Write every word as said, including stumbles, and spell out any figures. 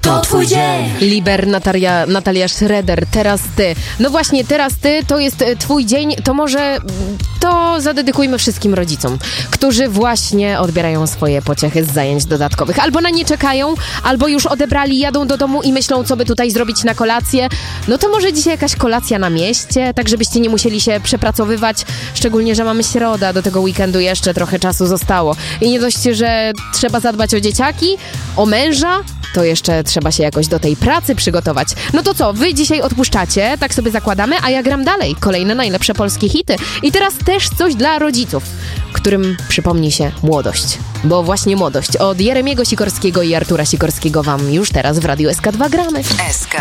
to twój dzień. Liber, Natalia, Natalia Schroeder, teraz ty. No właśnie, teraz ty, to jest twój dzień, to może to zadedykujmy wszystkim rodzicom, którzy właśnie odbierają swoje pociechy z zajęć dodatkowych. Albo na nie czekają, albo już odebrali, jadą do domu i myślą, co by tutaj zrobić na kolację. No to może dzisiaj jakaś kolacja na mieście, tak żebyście nie musieli się przepracowywać, szczególnie, że mamy środa, do tego weekendu jeszcze trochę czasu zostało. I nie dość, że trzeba zadbać o dzieciaki, o męża, to jeszcze trzeba się jakoś do tej pracy przygotować. No to co, wy dzisiaj odpuszczacie, tak sobie zakładamy, a ja gram dalej. Kolejne najlepsze polskie hity. I teraz też coś dla rodziców, którym przypomni się młodość. Bo właśnie młodość od Jeremiego Sikorskiego i Artura Sikorskiego wam już teraz w Radiu S K dwa gramy. S K